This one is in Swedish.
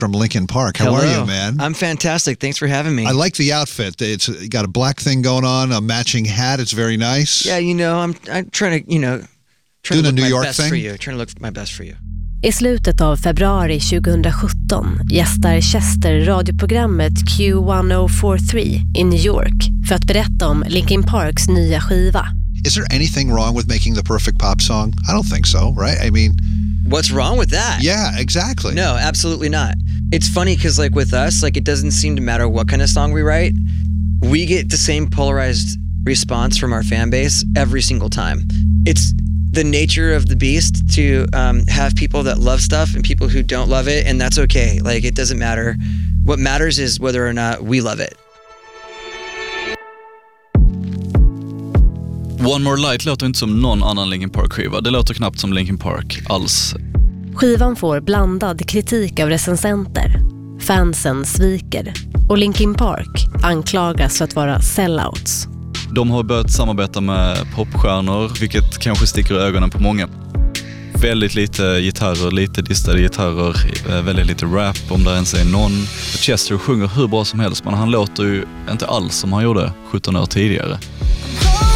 from Linkin Park. How are you, man? I'm fantastic. Thanks for having me. I like the outfit. It's got a black thing going on, a matching hat. It's very nice. Yeah, I'm trying to, Doing to a New York best thing? for you. Trying to look my best for you. I slutet av februari 2017 gästar Chester radioprogrammet Q1043 i New York för att berätta om Linkin Parks nya skiva. Is there anything wrong with making the perfect pop song? I don't think so, right? I mean... What's wrong with that? Yeah, exactly. No, absolutely not. It's funny because like with us, like it doesn't seem to matter what kind of song we write. We get the same polarized response from our fan base every single time. It's the nature of the beast to have people that love stuff and people who don't love it, and that's okay. Like it doesn't matter. What matters is whether or not we love it. One More Light låter inte som någon annan Linkin Park-skiva. Det låter knappt som Linkin Park alls. Skivan får blandad kritik av recensenter. Fansen sviker. Och Linkin Park anklagas för att vara sellouts. De har börjat samarbeta med popstjärnor, vilket kanske sticker i ögonen på många. Väldigt lite gitarrer, lite distade gitarrer, väldigt lite rap om det ens är någon. Chester sjunger hur bra som helst, men han låter ju inte alls som han gjorde 17 år tidigare.